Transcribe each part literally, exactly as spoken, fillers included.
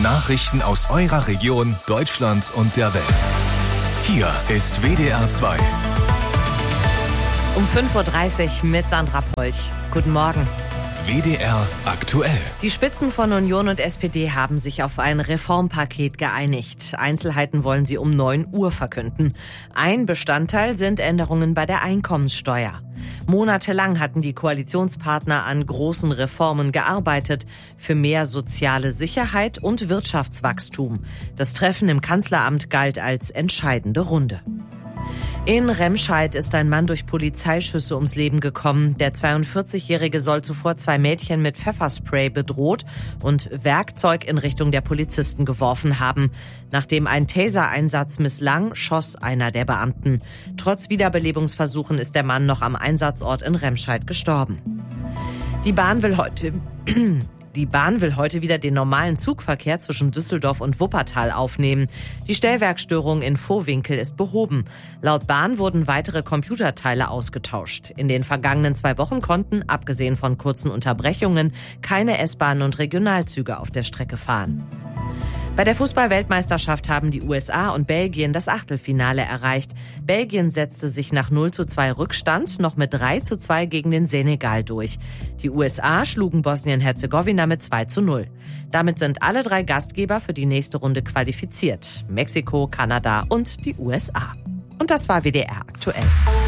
Nachrichten aus eurer Region, Deutschland und der Welt. Hier ist W D R zwei. Um fünf Uhr dreißig mit Sandra Polch. Guten Morgen. W D R aktuell. Die Spitzen von Union und S P D haben sich auf ein Reformpaket geeinigt. Einzelheiten wollen sie um neun Uhr verkünden. Ein Bestandteil sind Änderungen bei der Einkommenssteuer. Monatelang hatten die Koalitionspartner an großen Reformen gearbeitet, für mehr soziale Sicherheit und Wirtschaftswachstum. Das Treffen im Kanzleramt galt als entscheidende Runde. In Remscheid ist ein Mann durch Polizeischüsse ums Leben gekommen. Der zweiundvierzigjährige soll zuvor zwei Mädchen mit Pfefferspray bedroht und Werkzeug in Richtung der Polizisten geworfen haben. Nachdem ein Taser-Einsatz misslang, schoss einer der Beamten. Trotz Wiederbelebungsversuchen ist der Mann noch am Einsatzort in Remscheid gestorben. Die Bahn will heute... Die Bahn will heute wieder den normalen Zugverkehr zwischen Düsseldorf und Wuppertal aufnehmen. Die Stellwerkstörung in Vohwinkel ist behoben. Laut Bahn wurden weitere Computerteile ausgetauscht. In den vergangenen zwei Wochen konnten, abgesehen von kurzen Unterbrechungen, keine S-Bahnen und Regionalzüge auf der Strecke fahren. Bei der Fußball-Weltmeisterschaft haben die U S A und Belgien das Achtelfinale erreicht. Belgien setzte sich nach null zu zwei Rückstand noch mit drei zu zwei gegen den Senegal durch. Die U S A schlugen Bosnien-Herzegowina mit zwei zu null. Damit sind alle drei Gastgeber für die nächste Runde qualifiziert. Mexiko, Kanada und die U S A. Und das war W D R aktuell.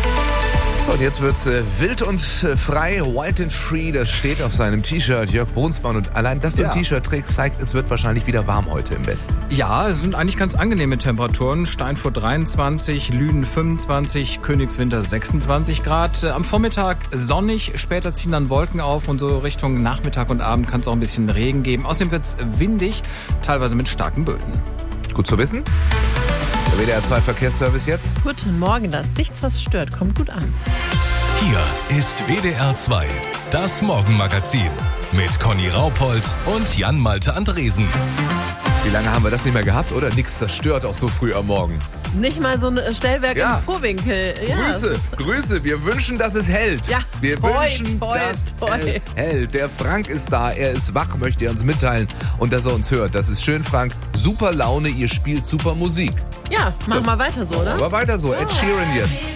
So, und jetzt wird's äh, wild und äh, frei, wild and free, das steht auf seinem T-Shirt, Jörg Brunsmann. Und allein, dass du Ja. ein T-Shirt trägst, zeigt, es wird wahrscheinlich wieder warm heute im Westen. Ja, es sind eigentlich ganz angenehme Temperaturen. Steinfurt dreiundzwanzig, Lünen fünfundzwanzig, Königswinter sechsundzwanzig Grad. Am Vormittag sonnig, später ziehen dann Wolken auf und so Richtung Nachmittag und Abend kann es auch ein bisschen Regen geben. Außerdem wird's windig, teilweise mit starken Böen. Gut zu wissen. Der W D R zwei Verkehrsservice jetzt. Guten Morgen, da ist nichts, was stört. Kommt gut an. Hier ist W D R zwei, das Morgenmagazin mit Conny Raupold und Jan-Malte Andresen. Wie lange haben wir das nicht mehr gehabt, oder? Nichts zerstört auch so früh am Morgen. Nicht mal so ein Stellwerk Ja. im Vorwinkel. Ja, Grüße, Grüße. Wir wünschen, dass es hält. Ja, wir toi, wünschen, toi, dass toi. es hält. Der Frank ist da, er ist wach, möchte er uns mitteilen. Und dass er uns hört. Das ist schön, Frank. Super Laune, ihr spielt super Musik. Ja, mach Ja. mal weiter so, oder? Aber weiter so. Ed Sheeran jetzt.